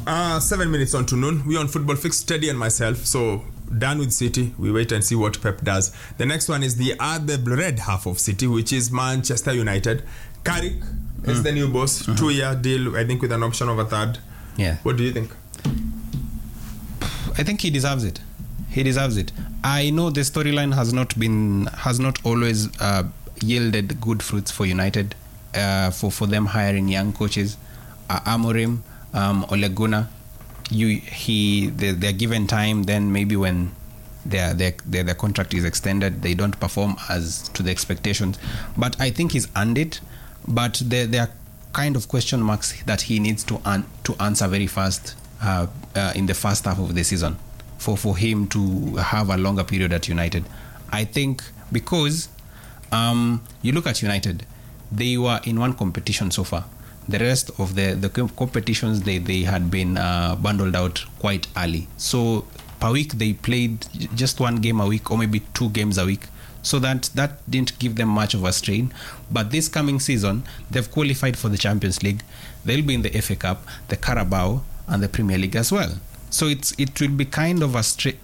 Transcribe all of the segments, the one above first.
7 minutes on to noon. We on Football Fix, Teddy and myself. So done with City. We wait and see what Pep does. The next one is the other red half of City, which is Manchester United. Carrick is the new boss. 2-year deal, I think, with an option of a third. Yeah. What do you think? I think he deserves it. He deserves it. I know the storyline has not always yielded good fruits for United. For them hiring young coaches, Amorim, Ole Gunnar, they're given time. Then maybe when their contract is extended, they don't perform as to the expectations. But I think he's earned it. But there are kind of question marks that he needs to answer very fast in the first half of the season for him to have a longer period at United. I think because you look at United, they were in one competition so far. The rest of the competitions, they had been bundled out quite early. So per week they played just one game a week or maybe 2 games a week. So that didn't give them much of a strain. But this coming season, they've qualified for the Champions League. They'll be in the FA Cup, the Carabao, and the Premier League as well. So it will be kind of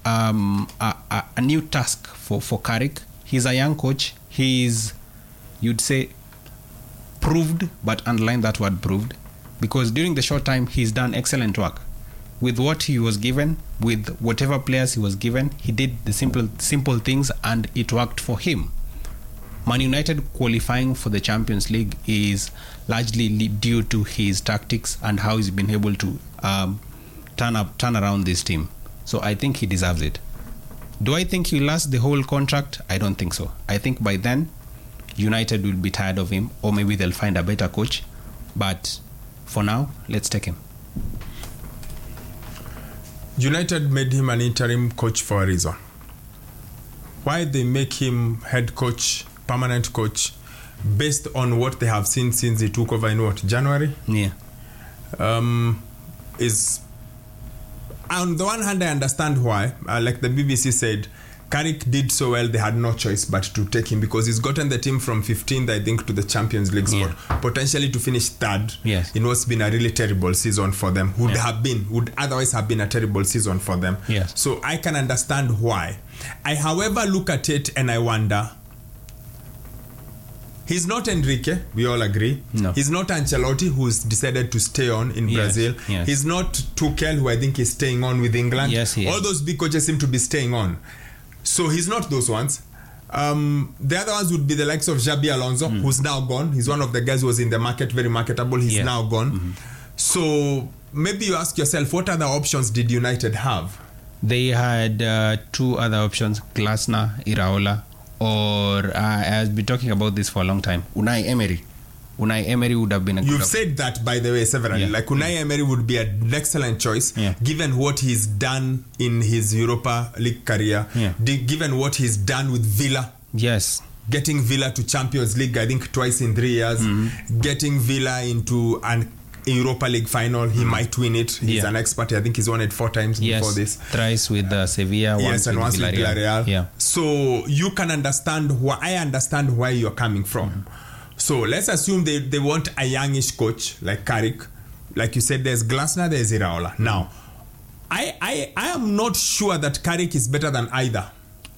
a new task for Carrick. He's a young coach. He's, you'd say, proved, but underline that word proved, because during the short time he's done excellent work with what he was given, with whatever players he was given. He did the simple things and it worked for him. Man United qualifying for the Champions League is largely due to his tactics and how he's been able to turn around this team. So I think he deserves it. Do I think he'll last the whole contract? I don't think so. I think by then United will be tired of him, or maybe they'll find a better coach. But for now, let's take him. United made him an interim coach for a reason. Why they make him head coach, permanent coach, based on what they have seen since he took over in January? Yeah. Is, on the one hand, I understand why. Like the BBC said, Carrick did so well, they had no choice but to take him, because he's gotten the team from 15th, I think, to the Champions League spot, potentially to finish third in what's been a really terrible season for them, would otherwise have been a terrible season for them. Yes. So I can understand why. I, however, look at it and I wonder, he's not Enrique, we all agree. No. He's not Ancelotti, who's decided to stay on in Brazil. Yes. He's not Tuchel, who I think is staying on with England. Yes, he is. All those big coaches seem to be staying on. So he's not those ones. The other ones would be the likes of Xabi Alonso, who's now gone. He's one of the guys who was in the market, very marketable. He's now gone. So maybe you ask yourself, what other options did United have? They had 2 other options, Glasner, Iraola, or I've been talking about this for a long time, Unai Emery. Unai Emery would have been a good You've said that, by the way, severally. Like Unai Emery would be an excellent choice, given what he's done in his Europa League career, given what he's done with Villa. Yes. Getting Villa to Champions League, I think, twice in 3 years. Getting Villa into an Europa League final, he might win it. He's an expert. I think he's won it 4 times before this. Thrice with Sevilla, once with Villarreal. Yeah. So you can understand why. I understand where you're coming from. So let's assume they want a youngish coach like Carrick. Like you said, there's Glasner, there's Iraola. Now, I am not sure that Carrick is better than either.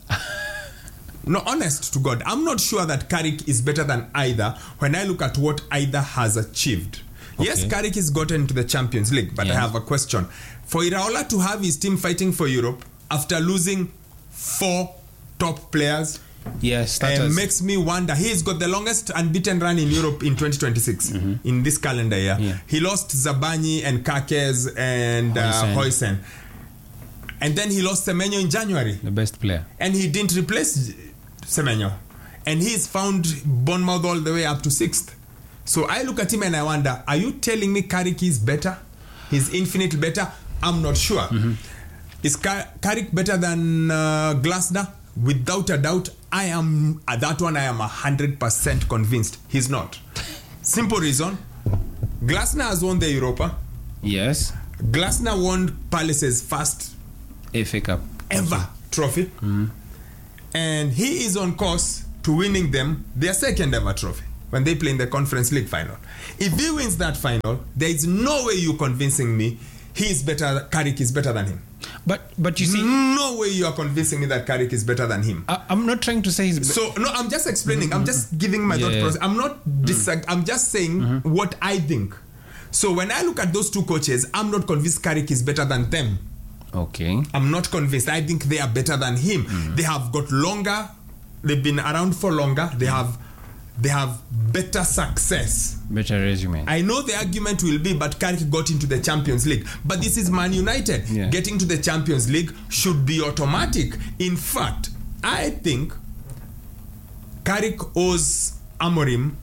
No, honest to God, I'm not sure that Carrick is better than either when I look at what either has achieved. Okay. Yes, Carrick has gotten into the Champions League, but I have a question. For Iraola to have his team fighting for Europe after losing 4 top players, makes me wonder. He's got the longest unbeaten run in Europe in 2026 in this calendar year. He lost Zabani and Kakes and Huijsen. And then he lost Semenyo in January. The best player. And he didn't replace Semenyo. And he's found Bournemouth all the way up to 6th. So I look at him and I wonder, are you telling me Carrick is better? He's infinitely better? I'm not sure. Is Carrick better than Glasner? Without a doubt, I am 100% convinced he's not. Simple reason. Glasner has won the Europa. Yes. Glasner won Palace's first FA Cup ever trophy. And he is on course to winning them their second ever trophy when they play in the Conference League final. If he wins that final, there is no way you're convincing me Carrick is better than him. But you see, No way you are convincing me that Carrick is better than him. I'm not trying to say he's So no, I'm just explaining. I'm just giving my thought process. I'm not I'm just saying what I think. So when I look at those two coaches, I'm not convinced Carrick is better than them. Okay. I'm not convinced. I think they are better than him. They have got longer. They've been around for longer. They have better success. Better resume. I know the argument will be, but Carrick got into the Champions League. But this is Man United. Yeah. Getting to the Champions League should be automatic. In fact, I think Carrick owes Amorim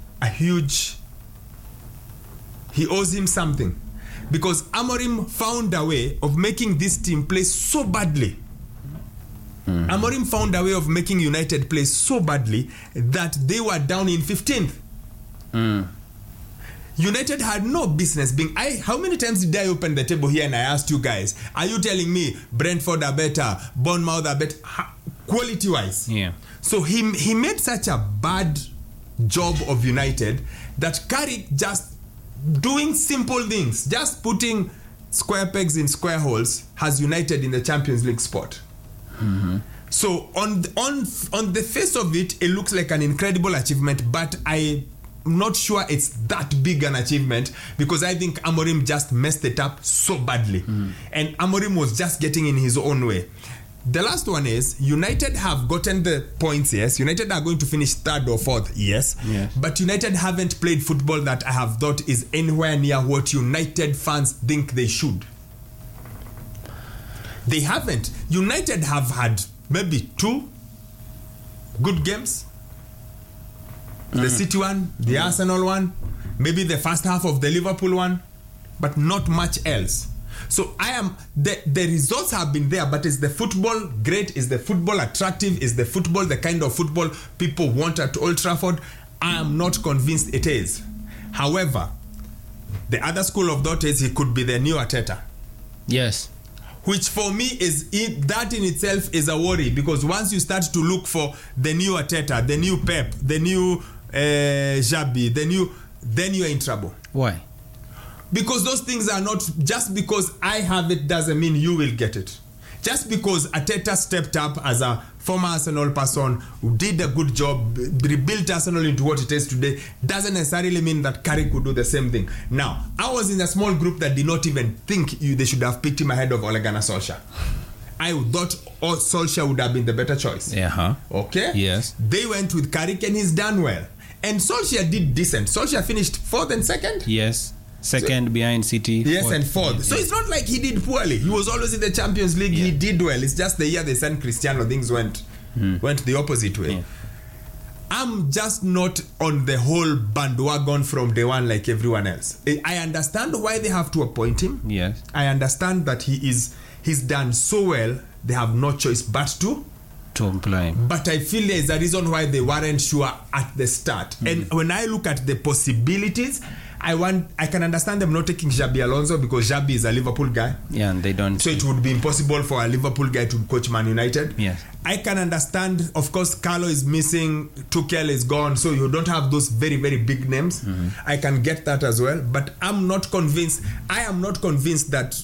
he owes him something. Because Amorim found a way of making this team play so badly. Amorim found a way of making United play so badly that they were down in 15th. United had no business being. How many times did I open the table here and I asked you guys, are you telling me Brentford are better, Bournemouth are better, quality wise? Yeah. So he made such a bad job of United that Carrick just doing simple things, just putting square pegs in square holes, has United in the Champions League spot. So on the face of it, it looks like an incredible achievement, but I'm not sure it's that big an achievement because I think Amorim just messed it up so badly. And Amorim was just getting in his own way. The last one is United have gotten the points, yes. United are going to finish 3rd or 4th, yes. But United haven't played football that I have thought is anywhere near what United fans think they should. They haven't. United have had maybe 2 good games. The City one, the Arsenal one, maybe the first half of the Liverpool one, but not much else. So the results have been there, but is the football great? Is the football attractive? Is the football the kind of football people want at Old Trafford? I am not convinced it is. However, the other school of thought is he could be the new Arteta. Yes. Which for me that in itself is a worry, because once you start to look for the new Arteta, the new Pep, the new Xabi, then you are in trouble. Why? Because those things are not, just because I have it doesn't mean you will get it. Just because Arteta stepped up as a former Arsenal person who did a good job, rebuilt Arsenal into what it is today, doesn't necessarily mean that Carrick could do the same thing. Now, I was in a small group that did not even think they should have picked him ahead of Ole Gunnar Solskjaer. I thought Solskjaer would have been the better choice. Okay? Yes. They went with Carrick and he's done well. And Solskjaer did decent. Solskjaer finished 4th and 2nd? Yes. Second behind City. Yes, 4th. and 4th. So it's not like he did poorly. He was always in the Champions League. He did well. It's just the year they signed Cristiano, things went the opposite way. I'm just not on the whole bandwagon from day one like everyone else. I understand why they have to appoint him. Yes. I understand that he's done so well, they have no choice but to employ him. But I feel there is a reason why they weren't sure at the start. And when I look at the possibilities, I can understand them not taking Xabi Alonso because Xabi is a Liverpool guy. Yeah, and they don't. So it would be impossible for a Liverpool guy to coach Man United. Yes. I can understand, of course, Carlo is missing, Tuchel is gone, so you don't have those very, very big names. I can get that as well, but I'm not convinced. I am not convinced that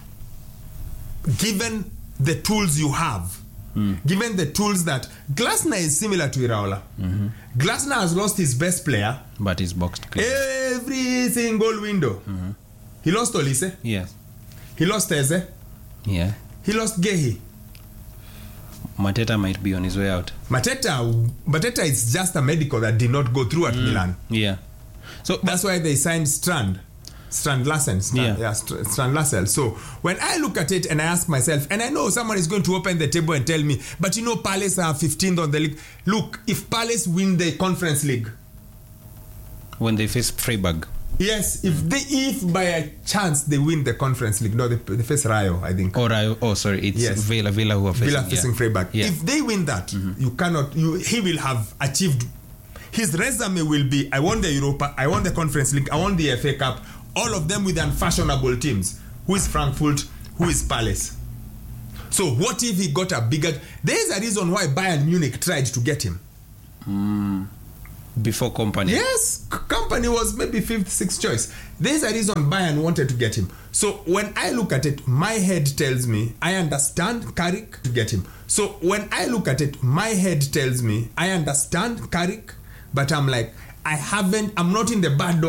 given the tools you have, given the tools that Glasner is similar to Iraola. Glasner has lost his best player, but he's boxed clear. Every single window. He lost Olise. Yes. He lost Eze. Yeah. He lost Gehi. Mateta might be on his way out. Mateta is just a medical that did not go through at Milan. Yeah. So that's why they signed Strand Larsen. Strand Larsen. So when I look at it and I ask myself, and I know someone is going to open the table and tell me, but Palace are 15th on the league. Look, if Palace win the Conference League, when they face Freiburg. Yes, if by a chance they win the Conference League, no, they face Rayo, I think. Or Rayo, it's Villa who are facing Freiburg. Yeah. If they win that, he will have achieved, his resume will be, I won the Europa, I won the Conference League, I won the FA Cup, all of them with unfashionable teams. Who is Frankfurt? Who is Palace? So what if he got a bigger... There is a reason why Bayern Munich tried to get him. before Company. Yes, Company was maybe 5th, 6th choice. There's a reason Bayern wanted to get him. So when I look at it, my head tells me I understand Carrick to get him. So when I look at it, my head tells me I understand Carrick, but I'm like, I'm not in the bad